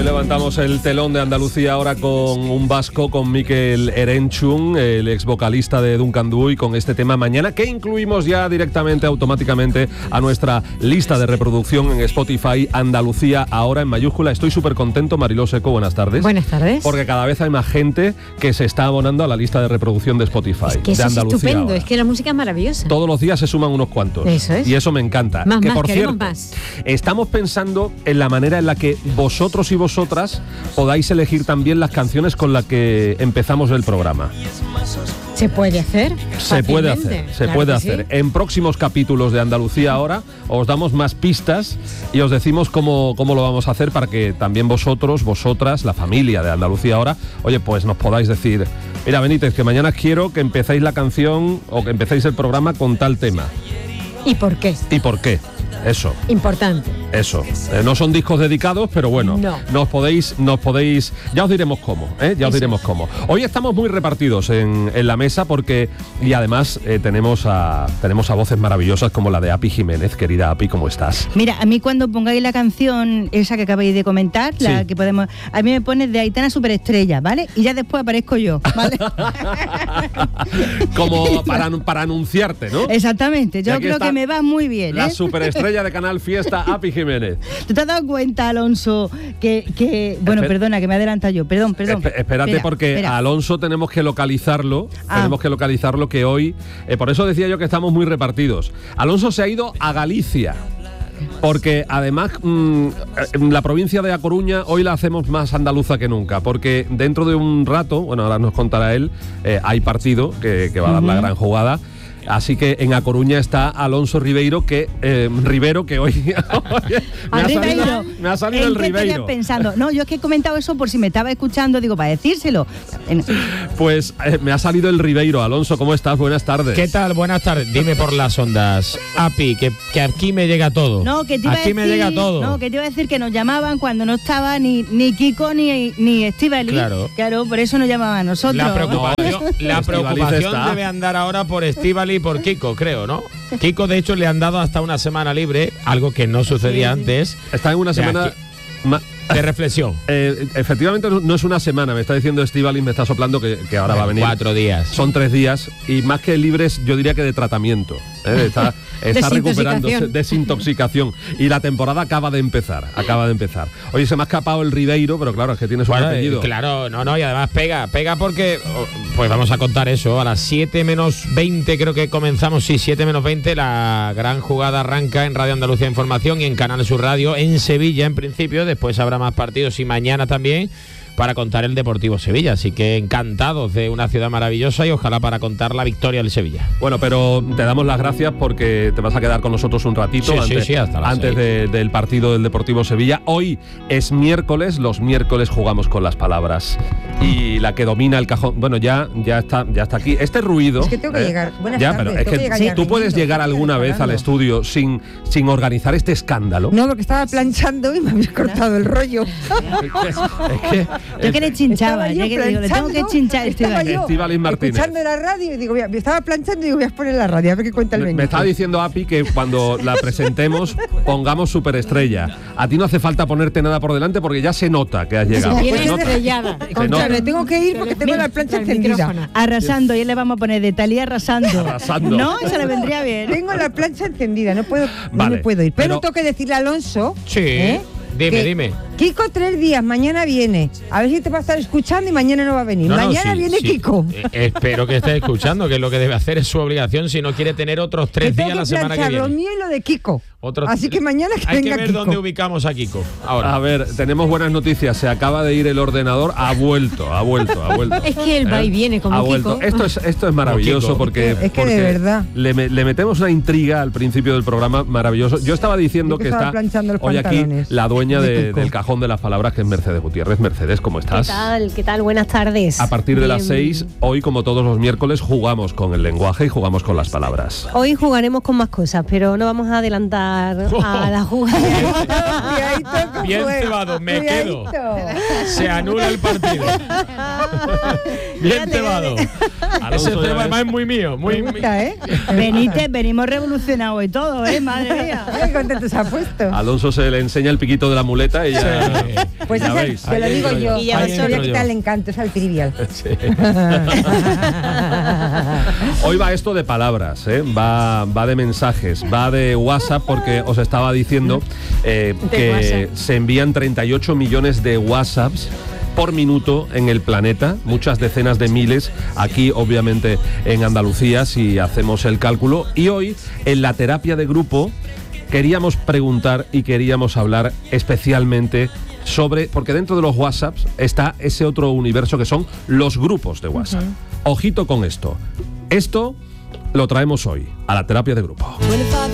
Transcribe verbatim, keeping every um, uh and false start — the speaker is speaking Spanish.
Levantamos el telón de Andalucía ahora con un vasco, con Mikel Erenchun, el ex vocalista de Duncan Du, y con este tema Mañana, que incluimos ya directamente, automáticamente, a nuestra lista de reproducción en Spotify, Andalucía ahora en mayúscula. Estoy súper contento, Mariló Seco, buenas tardes. Buenas tardes. Porque cada vez hay más gente que se está abonando a la lista de reproducción de Spotify. Es que eso de es Andalucía estupendo, ahora. Es que la música es maravillosa. Todos los días se suman unos cuantos. Eso es. Y eso me encanta. Más, que más, por queremos cierto, más. estamos pensando en la manera en la que vosotros y vosotras podáis elegir también las canciones con las que empezamos el programa. ¿Se puede hacer? Se puede hacer, se Claro puede que hacer. sí. En próximos capítulos de Andalucía ahora os damos más pistas y os decimos cómo, cómo lo vamos a hacer para que también vosotros, vosotras, la familia de Andalucía ahora, oye, pues nos podáis decir, mira, Benítez, que mañana quiero que empecéis la canción o que empecéis el programa con tal tema. ¿Y por qué? ¿Y por qué? Eso. Importante. Eso. Eh, no son discos dedicados, pero bueno, No. nos podéis, nos podéis, ya os diremos cómo, ¿eh? ya os Eso diremos es. cómo. Hoy estamos muy repartidos en, en la mesa porque, y además eh, tenemos a tenemos a voces maravillosas como la de Api Jiménez. Querida Api, ¿cómo estás? Mira, a mí cuando pongáis la canción esa que acabáis de comentar, la Sí. que podemos, a mí me pone de Aitana Superestrella, ¿vale? Y ya después aparezco yo, ¿vale? Como para, para anunciarte, ¿no? Exactamente, Y yo aquí creo está que me va muy bien, La ¿eh? superestrella de Canal Fiesta, Api Jiménez. ¿Tú te has dado cuenta, Alonso, que, que bueno, Espe- perdona, que me adelanta yo, perdón, perdón. Espe- espérate, Espera, porque espera. a Alonso tenemos que localizarlo. Ah. Tenemos que localizarlo que hoy. eh, por eso decía yo que estamos muy repartidos. Alonso se ha ido a Galicia. Porque además mm, en la provincia de A Coruña hoy la hacemos más andaluza que nunca, porque dentro de un rato, bueno, ahora nos contará él, eh, hay partido que, que va a dar la gran jugada. Así que en A Coruña está Alonso Ribeiro, que eh, Rivero, que hoy me, ha Al salido, Ribeiro. me ha salido ¿En el qué estarías Ribeiro. pensando? No, yo es que he comentado eso por si me estaba escuchando, digo, para decírselo. En- Pues eh, me ha salido el Ribeiro. Alonso, ¿cómo estás? Buenas tardes. ¿Qué tal? Buenas tardes. Dime por las ondas, Api, que, que aquí me llega todo. No, que te iba a aquí decir, me llega todo. No, que te iba a decir que nos llamaban cuando no estaba ni, ni Kiko ni, ni Estíbaliz. Claro. Claro, por eso nos llamaban a nosotros. La preocupación, la Estíbaliz preocupación está. debe andar ahora por Estíbaliz y por Kiko, creo, ¿no? Kiko, de hecho, le han dado hasta una semana libre, algo que no sucedía antes, Está en una De semana... aquí. ma- de reflexión. Eh, efectivamente no no es una semana, me está diciendo Estíbaliz, me está soplando que, que ahora va a venir. Cuatro días. Son tres días y más que libres, yo diría que de tratamiento. ¿eh? Está, está recuperándose, desintoxicación. Y la temporada acaba de empezar, acaba de empezar. Oye, se me ha escapado el Ribeiro, pero claro, es que tiene su Bueno, apellido. eh, claro, no, no, y además pega, pega porque, oh, pues vamos a contar eso, a las siete menos veinte creo que comenzamos, sí, siete menos veinte, la gran jugada arranca en Radio Andalucía Información y en Canal Sur Radio, en Sevilla en principio, después habrá más partidos y mañana también, para contar el Deportivo Sevilla, así que encantados de una ciudad maravillosa y ojalá para contar la victoria del Sevilla. Bueno, pero te damos las gracias porque te vas a quedar con nosotros un ratito Sí, sí, antes, sí, hasta las antes de- del partido del Deportivo Sevilla. Hoy es miércoles, los miércoles jugamos con las palabras y la que domina el cajón, bueno, ya ya está ya está aquí. Este ruido Es que tengo que ¿eh? llegar. Buenas ya, tardes, pero es tengo que que llegar sí, ya tú puedes riendo, llegar estoy alguna vez al preparando. estudio sin sin organizar este escándalo. No, porque estaba planchando y me habéis cortado el rollo. Es que Yo que le chinchaba, Estaba yo ya que le digo, le tengo que planchando, chinchar estaba Estíbaliz. yo Estíbaliz Martínez. escuchando la radio y digo, voy a- me estaba planchando y digo, voy a poner la radio, a ver qué cuenta el Me, Benito. me estaba diciendo Api que cuando la presentemos pongamos superestrella. A ti no hace falta ponerte nada por delante porque ya se nota que has llegado. Viene Se nota- estrellada. se Contrario, nota. tengo que ir porque tengo la plancha El encendida. micrófono. Arrasando, y él le vamos a poner de Talía arrasando. Arrasando. No, eso le vendría bien. Tengo la plancha encendida, no puedo, no Vale, me puedo ir. Pero, pero- tengo que decirle a Alonso. Sí, ¿eh? dime, que dime. Kiko tres días, mañana viene. A ver si te va a estar escuchando y mañana no va a venir. No, no, mañana sí, viene sí. Kiko. Eh, espero que esté escuchando, que es lo que debe hacer, es su obligación si no quiere tener otros Que tres tengo días la que semana que planchar lo viene. mío y lo de Kiko. Otros- Así que mañana que Hay que venga ver Kiko. dónde ubicamos a Kiko. Ahora. A ver, tenemos buenas noticias. Se acaba de ir el ordenador, ha vuelto, ha vuelto, ha vuelto. Es que él va y viene como ha Kiko. vuelto. Esto es, esto es maravilloso Kiko. porque, Es que de porque verdad. Le, me- le metemos una intriga al principio del programa maravilloso. Yo estaba diciendo Yo que que estaba está planchando los hoy aquí pantalones la dueña de de- Kiko. del cajón de las palabras, que es Mercedes Gutiérrez. Mercedes, ¿cómo ¿Qué estás? tal? ¿Qué tal? Buenas tardes. A partir de las Bien. seis, hoy como todos los miércoles, jugamos con el lenguaje y jugamos con las palabras. Hoy jugaremos con más cosas, pero no vamos a adelantar a la jugada. Cuidadito, Bien Pues, cebado, me quedo. cuidadito. Se anula el partido. Bien cebado. Ese Alonso ya tema ves. además es muy mío. Muy, Me gusta, ¿eh? Benítez, venimos revolucionados y todo, ¿eh? Madre mía. Qué contento se ha puesto. Alonso se le enseña el piquito de la muleta y ya, Pues ya ese- veis. te lo Ahí digo entro yo. yo. Y ya Para lo que le entro quita yo. el encanto, es al trivial. Sí. Hoy va esto de palabras, ¿eh? va, va de mensajes, va de WhatsApp, porque os estaba diciendo eh, que WhatsApp. se envían treinta y ocho millones de WhatsApps por minuto en el planeta, muchas decenas de miles aquí obviamente en Andalucía si hacemos el cálculo, y hoy en la terapia de grupo queríamos preguntar y queríamos hablar especialmente sobre, porque dentro de los WhatsApps está ese otro universo que son los grupos de WhatsApp. Ojito con esto. Esto lo traemos hoy a la terapia de grupo.